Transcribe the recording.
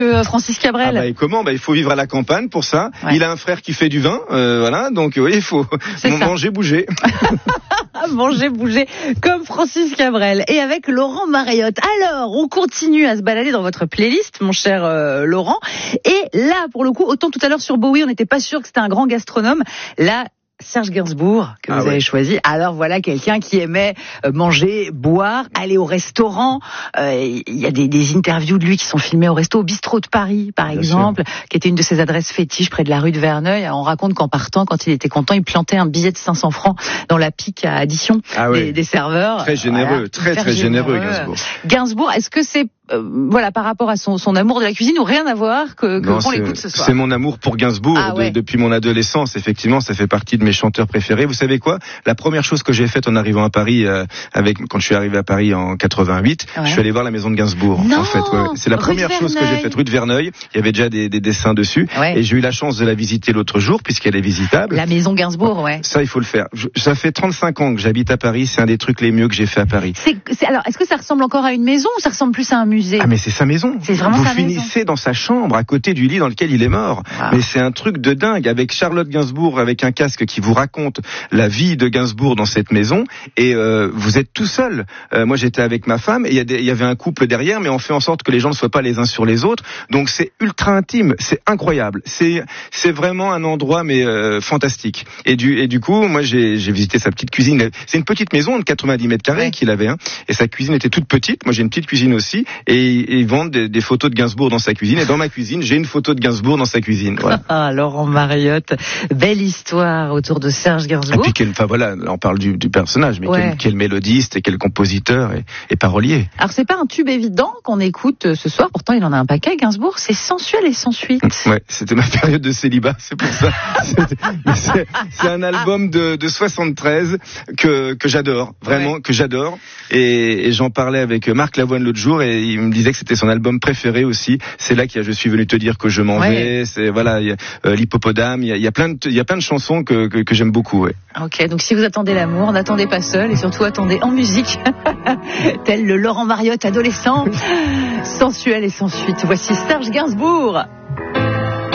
Francis Cabrel. Et comment ? Il faut vivre à la campagne pour ça. Ouais. Il a un frère qui fait du vin, voilà. Donc oui, il faut manger, bouger. Manger, bouger, comme Francis Cabrel. Et avec Laurent Mariotte. Alors, on continue à se balader dans votre playlist, mon cher Laurent. Et là, pour le coup, autant tout à l'heure sur Bowie, on n'était pas sûr que c'était un grand gastronome. Là, Serge Gainsbourg, que vous avez choisi. Alors voilà quelqu'un qui aimait manger, boire, aller au restaurant. Il y a des interviews de lui qui sont filmées au resto, au Bistrot de Paris, par exemple, qui était une de ses adresses fétiches près de la rue de Verneuil. On raconte qu'en partant, quand il était content, il plantait un billet de 500 francs dans la pique à addition des serveurs. Très généreux, voilà, très généreux, Gainsbourg. Gainsbourg, est-ce que c'est par rapport à son amour de la cuisine ou rien à voir que qu'on l'écoute ce soir? C'est mon amour pour Gainsbourg depuis mon adolescence. Effectivement, ça fait partie de mes chanteurs préférés. Vous savez quoi ? La première chose que j'ai faite en arrivant à Paris, quand je suis arrivé à Paris en 88, je suis allé voir la maison de Gainsbourg. Non, en fait, c'est la première chose que j'ai faite, rue de Verneuil. Il y avait déjà des dessins dessus, et j'ai eu la chance de la visiter l'autre jour puisqu'elle est visitable. La maison Gainsbourg, Ça, il faut le faire. Ça fait 35 ans que j'habite à Paris. C'est un des trucs les mieux que j'ai fait à Paris. Alors, est-ce que ça ressemble encore à une maison ou ça ressemble plus à un musée ? Ah, mais c'est sa maison. C'est vraiment Vous sa finissez maison. dans sa chambre, à côté du lit dans lequel il est mort. Wow. Mais c'est un truc de dingue, avec Charlotte Gainsbourg, avec un casque qui vous raconte la vie de Gainsbourg dans cette maison, et vous êtes tout seul. Moi, j'étais avec ma femme, et il y avait un couple derrière, mais on fait en sorte que les gens ne soient pas les uns sur les autres. Donc c'est ultra intime, c'est incroyable. C'est vraiment un endroit fantastique. Et du coup, moi j'ai visité sa petite cuisine. C'est une petite maison de 90 mètres carrés qu'il avait, et sa cuisine était toute petite. Moi j'ai une petite cuisine aussi, et ils vendent des photos de Gainsbourg dans sa cuisine, et dans ma cuisine j'ai une photo de Gainsbourg dans sa cuisine. Voilà. Laurent Mariotte, belle histoire autour de Serge Gainsbourg. Et puis là on parle du personnage, mais quel mélodiste et quel compositeur et parolier. Alors c'est pas un tube évident qu'on écoute ce soir, pourtant il en a un paquet, Gainsbourg, c'est sensuel et sans suite. Ouais, c'était ma période de célibat, c'est pour ça. C'est un album de 73 que j'adore, vraiment que j'adore, et j'en parlais avec Marc Lavoine l'autre jour, et il me disait que c'était son album préféré aussi. C'est là qu'il y a Je suis venu te dire que je m'en vais, c'est l'hippopotame, il y a plein de chansons que j'aime beaucoup. Ok, donc si vous attendez l'amour, n'attendez pas seul, et surtout attendez en musique, tel le Laurent Mariotte adolescent, sensuel et sans suite. Voici Serge Gainsbourg.